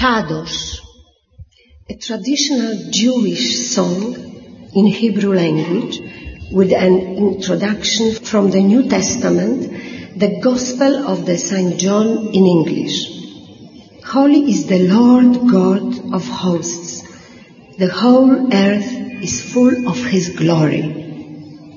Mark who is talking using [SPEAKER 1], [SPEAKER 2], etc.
[SPEAKER 1] Kadosh, a traditional Jewish song in Hebrew language with an introduction from the New Testament, the Gospel of the St. John in English. Holy is the Lord God of hosts. The whole earth is full of His glory.